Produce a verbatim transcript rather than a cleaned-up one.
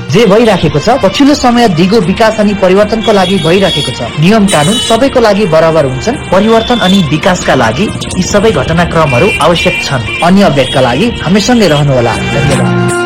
जे भइराखेको छ पछिल्लो समय दिगो विकास अनि परिवर्तनको लागि भइराखेको छ। नियम कानून सबैको लागि बराबर हुन्छन्। परिवर्तन अनि विकासका लागि यी सबै घटनाक्रमहरू आवश्यक छन्। अन्य अपडेटका लागि हामीसँगै रहनुहोला। धन्यवाद।